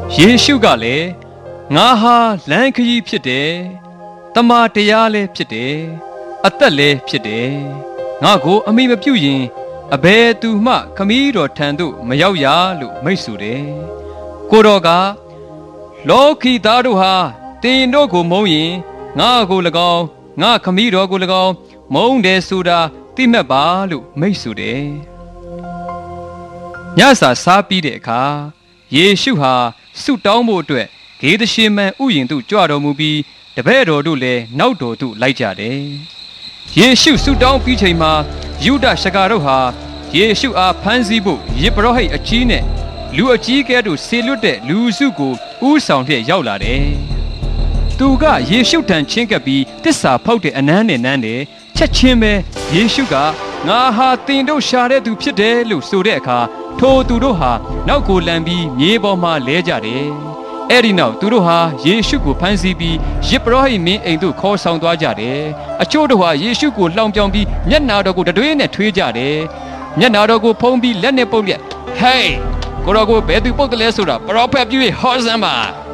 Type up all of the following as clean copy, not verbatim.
ယေရှုကလည်းငါဟာလမ်းခရီးဖြစ်တယ်တမန်တရားလည်းဖြစ်တယ်အသက်လည်းဖြစ်တယ်ငါကိုအမိမပြုတ်ရင်အဘယ်သူမှခမည်းတော်ထံသို့မရောက်ရလို့မိတ်ဆိုတယ်ကိုတော်ကလောကီသားတို့ဟာတင်တို့ကိုမုန်းရင်ငါကို၎င်းငါခမည်းတော်ကို၎င်းမုန်းတယ်ဆိုတာသိမှတ်ပါလို့မိတ်ဆိုတယ်ညစာစားပြီးတဲ့အခါယေရှုဟာဆုတောင်းဖို့အတွက်ဂေသရှေမန်ဥယျာဉ်သို့ကြွတော်မူပြီးတပည့်တော်တို့လည်းနောက်တော်သို့လိုက်ကြတယ်ယေရှုဆုတောင်းပြီးချိန်မှာယုဒရှကာတို့ဟာယေရှုအားဖမ်းဆီးဖို့ယေဘရဟိတ်အကြီးနဲ့လူအကြီးကဲတို့ဆေလွတ်တဲ့လူစုကိုဥဆောင်လျက်ရောက်လာတယ်သူကယေရှုထံချင်းကပ်ပြီးတစ္ဆာဖောက်တဲ့အနမ်းနဲ့နမ်းတယ်ချက်ချင်းပဲယေရှုကငါဟာတင်တို့ရှာတဲ့သူဖြစ်တယ်လို့ဆိုတဲ့အခါထိုသူတို့ဟာနောက်ကိုလန်ပြီးမြေပေါ်မှာလဲကြတယ်အဲ့ဒီနောက်သူတို့ဟာယေရှုကိုဖမ်းဆီးပြီးယေဘရဟိတ်မင်းအိမ်သို့ခေါ်ဆောင်သွားကြတယ်အချို့တို့ဟာယေရှုကိုလှောင်ပြောင်ပြီးမျက်နာတော်ကိုတတွေးနဲ့ထွေးကြတယ်မျက်နာတော်ကိုဖုံးပြီးလက်နဲ့ပုတ်လျက်ဟေးကိုတော်ကိုဘယ်သူပုတ်တယ်လဲဆိုတာပရောဖက်ပြု၍ဟောစမ်းပါ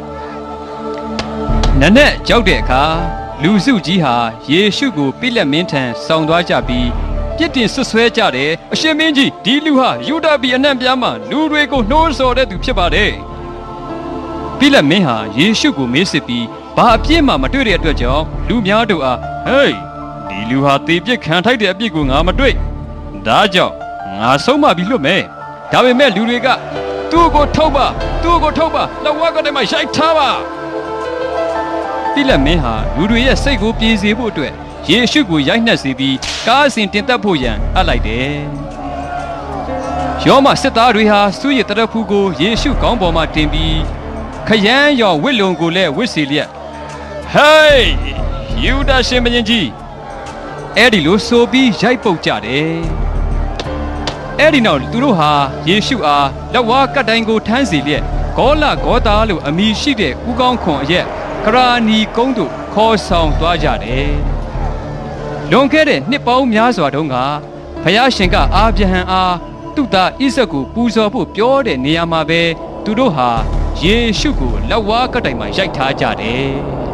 နနက်ကြောက်တဲ့အခါလူစုကြီးဟာယေရှုကိုပိလက်မင်းထံဆောင်သွားကြပြီးပြစ်တင်ဆွဆွဲကြတယ်အရှင်မင်းကြီးဒီလူဟာယူဒပြည်အနှံ့ပြားမှလူတွေကိုနှိုးဆော်တဲ့သူဖြစ်ပါတယ်ပိလက်မင်းဟာယေရှုကိုမေးစစ်ပြီးဘာအပြစ်မှမတွေ့တဲ့အတွက်ကြောင့်လူများတို့အားဟေးဒီလူဟာသေပြစ်ခံထိုက်တဲ့အပြစ်ကိုငါမတွေ့ဒါကြောင့်ငါဆုံးမပြီးလွတ်မယ်ဒါပေမဲ့လူတွေကသူ့ကိုထုတ်ပါလက်ဝါးကတည်းကရိုက်ထားပါပိလက်မင်းဟာလူတွေရဲ့စိတ်ကိုပြေစေဖို့အတွက်ယေရှုကိုရိုက်နှက်စေပြီးကားအစဉ်တင်သက်ဖို့ရန်အပ်လိုက်တယ်ယောမစစ်သားတွေဟာစုရည်တရဖူးကိုယေရှုခေါင်းပေါ်မှာတင်ပြီးခရမ်းရောင်ဝတ်လုံကိုလည်းဝတ်စီလျက်ဟေးယူဒရှင်မင်းကြီးအဲ့ဒီလိုဆိုပြီးရိုက်ပုတ်ကြတယ်အဲ့ဒီနောက်သူတို့ဟာယေရှုအားလက်ဝါးကတ်တိုင်းကိုထမ်းစီလျက်ဂေါလဂေါသာလို့အမည်ရှိတဲ့ဥကောင်းခွန်အရက်ခရာနီကုန်းသို့ခေါ်ဆောင်သွားကြတယ်လွန်ခဲ့တဲ့နှစ်ပေါင်းများစွာတုန်းကဘုရားရှင်ကအာဗြဟံအားသူ့သားဣဇက်ကိုပူဇော်ဖို့ပြောတဲ့နေရာမှာပဲသူတို့ဟာယေရှုကိုလက်ဝါးကတ်တိုင်မှာရိုက်ထားကြတယ်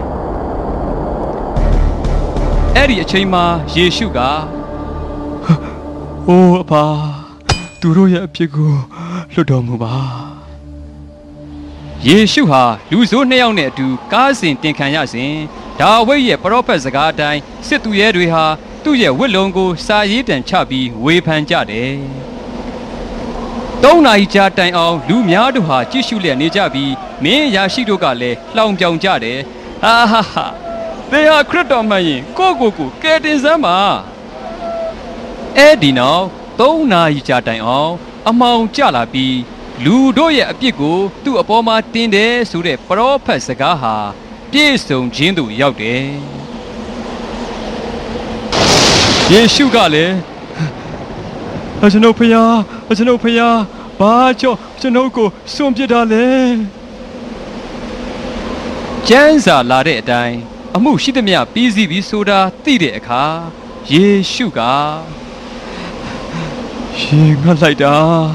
အဲ့ဒီအချိန်မှာယေရှုကအိုးအဖာသူတို့ရဲ့အပြစ်ကိုလွတ်တော်မူပါယေရှုဟာလူဆိုးနှစ်ယောက်နဲ့အတူကားစဉ်တင်ခံရစဉ်ဒါဝိဒ်ရဲ့ပရောဖက်စကားအတိုင်းစစ်သူရဲတွေဟာသူ့ရဲ့ဝတ်လုံကိုစာရေးတံချပြီးဝေဖန်ကြတယ်3 နာရီကြာတိုင်အောင်လူများတို့ဟာကြည့်ရှုလျက်နေကြပြီးမင်းရာရှိတို့ကလည်းလှောင်ပြောင်ကြတယ်ဟာဟာဟာသင်ဟာခရစ်တော်မှန်ရင်ကိုကယ်တင်စမ်းပါအဲ့ဒီနောက်3 နာရီကြာတိုင်အောင်အမှောင်ကျလာပြီးလူတို့ရဲ့အပြစ်ကိုသူ့အပေါ်မှာတင်တယ်ဆိုတဲ့ပရောဖက်စကားဟာပြည့်စုံခြင်းသို့ရောက်တယ်ယေရှုကလည်းကျွန်ုပ်ဖျားဘာကြောင့်ကျွန်ုပ်ကိုစွန့်ပစ်တာလဲကျမ်းစာလာတဲ့အတိုင်းအမှုရှိသမျှပြီးစီးပြီးဆိုတာသိတဲ့အခါယေရှုကရှင်ငတ်လိုက်တာ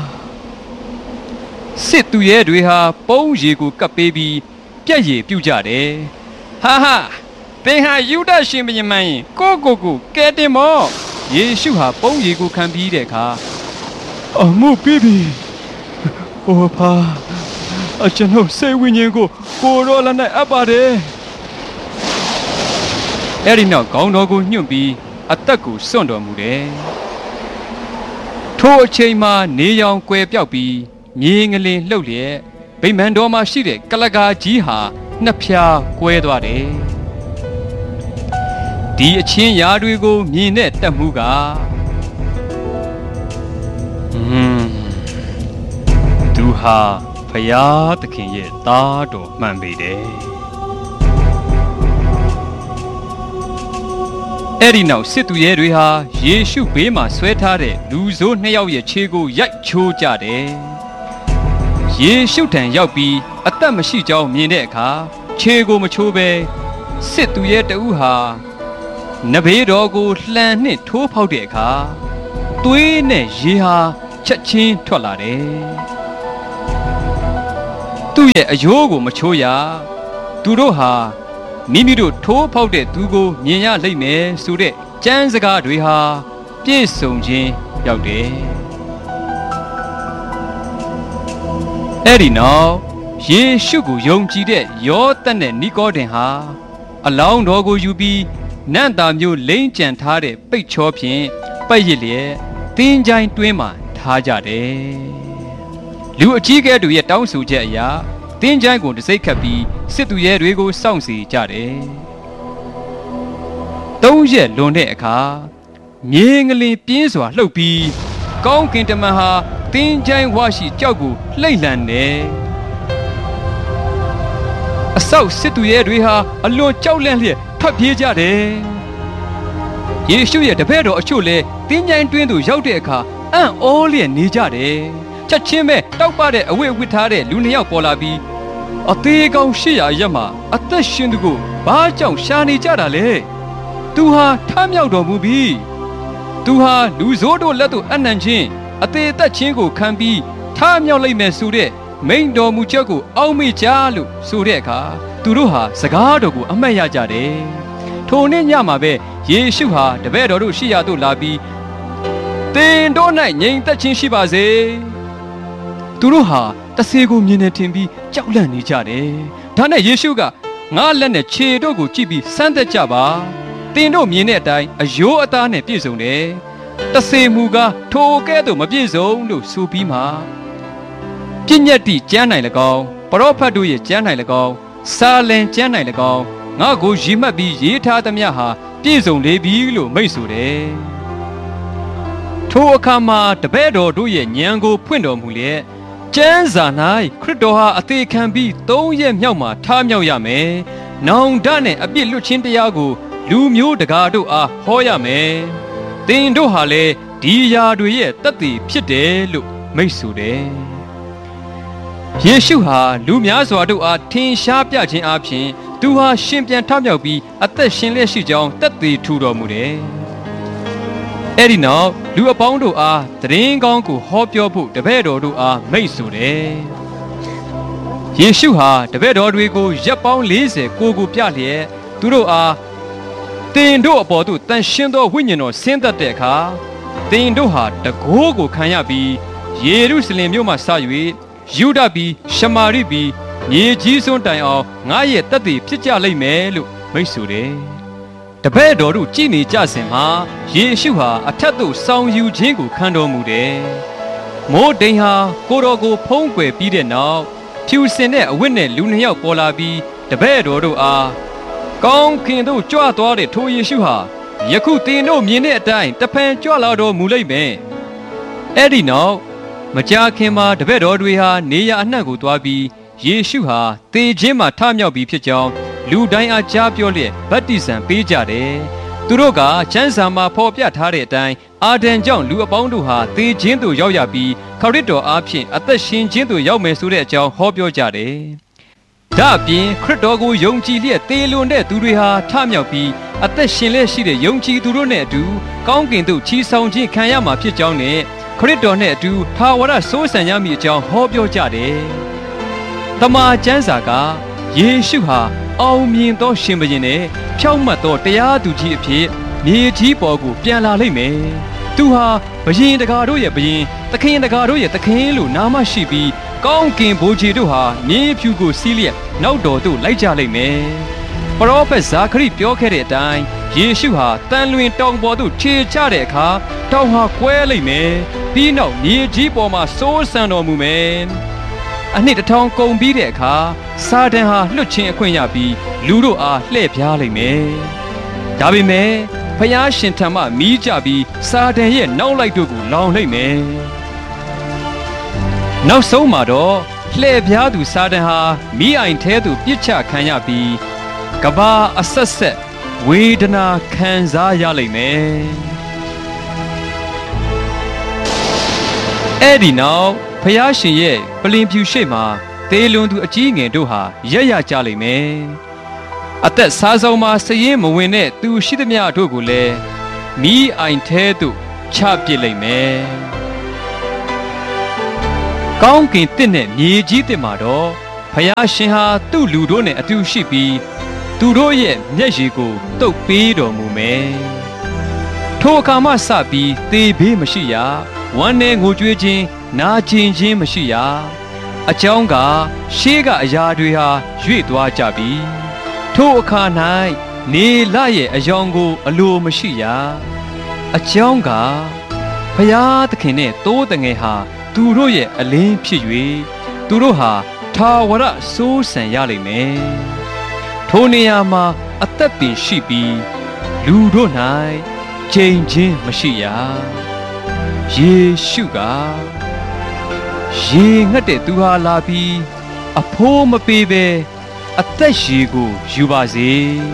စစ်သူရဲတွေဟာပုံးရည်ကိုကပ်ပေးပြီးပြက်ရည်ပြုတ်ကြတယ်ဟာသင်ဟာယူဒရှင်ဘုရင်မင်းကိုကဲတင်မောယေရှုဟာပုံးရည်ကိုခံပြီးတဲ့အခါအမှုပြီးပြီဟိုဖာကျွန်ုပ်စိတ်ဝိညာဉ်ကိုရောလာနဲ့အပ်ပါတယ်အဲ့ဒီနောက်ခေါင်းတော်ကိုညှွတ်ပြီးအသက်ကိုစွန့်တော်မူတယ်ထိုအချိန်မှာနေရောင်ကွယ်ပြောက်ပြီးမြေငလင်လှုပ်လျက်ဗိမာန်တော်မှာရှိတဲ့ကလကာကြီးဟာနှစ်ဖြာကွဲသွားတယ်ဒီအချင်းရာတွေကိုမြင်တဲ့တက်မှုကသူဟာဘုရားသခင်ရဲ့သားတော်မှန်ပေတယ်အဲ့ဒီနောက်စစ်သူရဲတွေဟာယေရှုဘေးမှာဆွဲထားတဲ့လူဆိုး2 ယောက်ရဲ့ခြေကိုရိုက်ချိုးကြတယ်ယေရှုထံရောက်ပြီးအသက်မရှိကြောင်းမြင်တဲ့အခါခြေကိုမချိုးဘဲစစ်သူရဲတဦးဟာနဘေးတော်ကိုလှန်နှင့်ထိုးဖောက်တဲ့အခါသွေးနဲ့ရေဟာချက်ချင်းထွက်လာတယ်သူ့ရဲ့အယိုးကိုမချိုးရသူတို့ဟာမိမိတို့ထိုးဖောက်တဲ့သူကိုမြင်ရလိမ့်မယ်ဆိုတဲ့ကျမ်းစကားတွေဟာပြည့်စုံခြင်းရောက်တယ်အဲ့ဒီနောက်ယေရှုကိုယုံကြည်တဲ့ယောသတ်နဲ့နီကောဒင်ဟာအလောင်းတော်ကိုယူပြီးနန့်တာမျိုးလိမ့်ကြံထားတဲ့ပိတ်ချောဖြင့်ပတ်ရစ်လျက်သင်္ချိုင်းတွင်းမှာထားကြတယ်လူအကြီးကဲတို့ရဲ့တောင်းဆိုချက်အရာသင်္ချိုင်းကိုတစိမ့်ခတ်ပြီးစစ်သူရဲတွေကိုစောင့်စီကြတယ်3 ရက်လွန်တဲ့အခါမြေငလင်ပြင်းစွာလှုပ်ပြီးကောင်းကင်တမန်ဟာသင်္ချိုင်းဝရှိကြောက်ကိုလှိမ့်လှန်တယ်အဆောက်စစ်သူရဲတွေဟာအလွန်ကြောက်လန့်လျက်ထွက်ပြေးကြတယ်ယေရှုရဲ့တပည့်တော်အချို့လည်းသင်္ချိုင်းတွင်းသို့ရောက်တဲ့အခါအံ့ဩလျက်နေကြတယ်ချက်ချင်းပဲတောက်ပတဲ့အဝတ်ဝတ်ထားတဲ့လူ2ယောက်ပေါ်လာပြီးအသေးကောင်800ရက်မှာအသက်ရှင်သူကိုဘာကြောင့်ရှာနေကြတာလဲသူဟာထမြောက်တော်မူပြီသူဟာလူဆိုးတို့လက်သို့အနှံခြင်းအသေးသက်ခြင်းကိုခံပြီးထမြောက်လိမ့်မယ်ဆိုတဲ့မိန်တော်မူချက်ကိုအောက်မေ့ကြလို့ဆိုတဲ့အခါသူတို့ဟာစကားတော်ကိုအမှတ်ရကြတယ်ထိုနေ့ညမှာပဲယေရှုဟာတပည့်တော်တို့ရှိရာသို့လာပြီးသင်တို့၌ငြိမ်သက်ခြင်းရှိပါစေသူတို့ဟာတဆေကိုမြင်နေထင်ပြီးကြောက်လန့်နေကြတယ်ဒါနဲ့ယေရှုကငါလက်နဲ့ခြေတို့ကိုကြည့်ပြီးစမ်းသပ်ကြပါသင်တို့မြင်တဲ့အတိုင်းအယိုးအသားနဲ့ပြည့်စုံတယ်တဆေမူကားထိုကဲ့သို့မပြည့်စုံလို့ဆိုပြီးမှပြည့်ညတ်တိကျမ်း၌၎င်းပရောဖက်တို့ရဲ့ကျမ်း၌၎င်းစာလင်ကျမ်း၌၎င်းငါကိုရည်မှတ်ပြီးရေးထားသမျှဟာပြည့်စုံလေပြီလို့မိန့်ဆိုတယ်ထိုအခါမှာတပည့်တော်တို့ရဲ့ဉာဏ်ကိုဖွင့်တော်မူလျက်ကျမ်းစာ၌ခရစ်တော်ဟာအသေးခံပြီး3 ရက်မြောက်မှာထမြောက်ရမယ်။နောင်တနဲ့အပြစ်လွတ်ခြင်းတရားကိုလူမျိုးတကာတို့အားဟောရမယ်။သင်တို့ဟာလည်းဒီຢာတွေရဲ့တသက်ဖြစ်တယ်လို့မိန့်ဆိုတယ်။ယေရှုဟာလူများစွာတို့အားထင်ရှားပြခြင်းအပြင်သူဟာရှင်ပြန်ထမြောက်ပြီးအသက်ရှင်လျက်ရှိကြောင်းတသက်ထူတော်မူတယ်။အဲ့ဒီနောက်လူအပေါင်းတို့အားသတင်းကောင်းကိုဟောပြောဖို့တပည့်တော်တို့အားမိန့်ဆိုတယ်။ယေရှုဟာတပည့်တော်တွေကိုရက်ပေါင်း40ကိုပြလျက်သူတို့အားသင်တို့အပေါ်သို့တန်ရှင်းသောဝိညာဉ်တော်ဆင်းသက်တဲ့အခါသင်တို့ဟာတကိုးကိုခံရပြီးယေရုရှလင်မြို့မှစ၍ယူဒပြည်ရှမာရိပြည်မြေကြီးစွန်းတိုင်အောင်ငါရဲ့တသက်ဖြစ်ကြလိမ့်မယ်လို့မိန့်ဆိုတယ်။တပည့်တော်တို့ကြည်နေကြစဉ်မှာယေရှုဟာအထက်သို့ဆောင်ယူခြင်းကိုခံတော်မူတယ်။မိုးတိမ်ဟာကိုတော်ကိုဖုံးကွယ်ပြီးတဲ့နောက်ဖြူစင်တဲ့အဝတ်နဲ့လူ2ယောက်ပေါ်လာပြီးတပည့်တော်တို့အားကောင်းခင်သို့ကြွသွားတဲ့ထိုယေရှုဟာယခုသင်တို့မြင်တဲ့အတိုင်းတဖန်ကြွလာတော်မူလိမ့်မယ်။အဲ့ဒီနောက်မကြာခင်မှာတပည့်တော်တွေဟာနေရာအနှံ့ကိုသွားပြီးယေရှုဟာသေခြင်းမှာထမြောက်ပြီးဖြစ်ကြောင်းလူတိုင်းအားကြားပြောလျက်ဗတ္တိဇံပေးကြတယ်။သူတို့ကကျမ်းစာမှာဖော်ပြထားတဲ့အတိုင်းအာဒံကြောင့်လူအပေါင်းတို့ဟာသေခြင်းသို့ရောက်ရပြီးခရစ်တော်အားဖြင့်အသက်ရှင်ခြင်းသို့ရောက်မယ်ဆိုတဲ့အကြောင်းဟောပြောကြတယ်။ဒါ့အပြင်ခရစ်တော်ကိုယုံကြည်လျက်သေလွန်တဲ့သူတွေဟာထမြောက်ပြီးအသက်ရှင်လျက်ရှိတဲ့ယုံကြည်သူတို့နဲ့အတူကောင်းကင်သို့ချီဆောင်ခြင်းခံရမှာဖြစ်ကြောင်းနဲ့ခရစ်တော်နဲ့အတူထာဝရစိုးစံရမည်အကြောင်းဟောပြောကြတယ်။တမန်ကျမ်းစာကယေရှုဟာအောင်မြင်သောရှင်ဘုရင်နဲ့ဖြောင့်မတ်သောတရားသူကြီးအဖြစ်မြေကြီးပေါ်ကိုပြန်လာလိမ့်မယ်။သူဟာဘုရင်တကာတို့ရဲ့ဘုရင်သခင်တကာတို့ရဲ့သခင်လို့နာမရှိပြီးကောင်းကင်ဘိုးကြီးတို့ဟာမြေဖြူကိုစီးလျက်နောက်တော်သို့လိုက်ကြလိမ့်မယ်။ပရောဖက်ဇာခရိပြောခဲ့တဲ့အတိုင်းယေရှုဟာတန်လွင်တောင်ပေါ်သို့ခြေချတဲ့အခါတောင်ဟာကွဲလိမ့်မယ်။ပြီးနောက်မြေကြီးပေါ်မှာစိုးစံတော်မူမယ်။အနှစ်1000ကုန်ပြီးတဲ့အခါစာတန်ဟာလွတ်ခြင်းအခွင့်ရပြီးလူတို့အားလှည့်ပြားလိမ့်မယ်။ဒါပေမဲ့ဖျားရှင်ထံမှမီးကြပြီးစာတန်ရဲ့နောက်လိုက်တို့ကိုလောင်လိမ့်မယ်။နောက်ဆုံးမှာတော့လှည့်ပြားသူစာတန်ဟာမီးအိုင်ထဲသို့ပြစ်ချခံရပြီးကဘာအဆက်ဆက်ဝေဒနာခံစားရလိမ့်မယ်။အဲ့ဒီနောက်ဖျားရှင်ရဲ့ပလင်ဖြူရှိမှသေလွန်သူအကြီးငယ်တို့ဟာရက်ရကြလိမ့်မယ်။အသက်စားဆုံးမှာစည်ရင်မဝင်တဲ့သူရှိသမျှတို့ကိုလည်းမီးအိုင်ထဲသို့ချပစ်လိမ့်မယ်။ကောင်းကင်တစ်နဲ့မြေကြီးတစ်မှာတော့ဖဖယားရှင်ဟာသူ့လူတို့နဲ့အတူရှိပြီးသူတို့ရဲ့မျက်ရည်ကိုတုပ်ပေးတော်မူမယ်ထိုအခါမှစပြီးသေဘေးမရှိရဝမ်းနဲ့ငိုကြွေးခြင်းနာကျင်ခြင်းမရှိရအကြောင်းကရှေးကအရာတွေဟာရွေ့သွားကြပြီထိုအခါ၌နေလရဲ့အယောင်ကိုအလိုမရှိရအကြောင်းကဖယားသခင်နဲ့တိုးတငယ်ဟာသူတို့ရဲ့အလင်းဖြစ်၍သူတို့ဟာထာဝရစိုးစံရလိမ့်မယ်ထိုနေရာမှာအသက်ပင်ရှိပြီးလူတို့၌ချိန်ချင်းမရှိရယေရှုကရေငတ်တဲ့သူဟာလာပြီးအဖိုးမပေးပဲအသက်ရေကိုယူပါစေ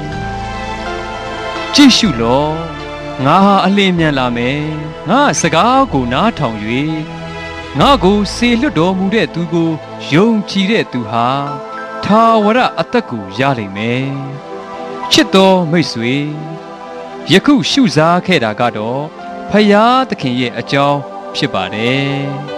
ကြည့်ရှုလောငါဟာအလင်းမြန်လာမယ်ငါစကားကိုနားထောင်၍ငါကိုစေလွတ်တော်မူတဲ့သူကိုယုံကြည်တဲ့သူဟာထာဝရအသက်ကိုရလိမ့်မယ်ချစ်တော်မိတ်ဆွေယခုရှုစားခဲ့တာကတော့ဖယားသခင်ရဲ့အကြောင်းဖြစ်ပါတယ်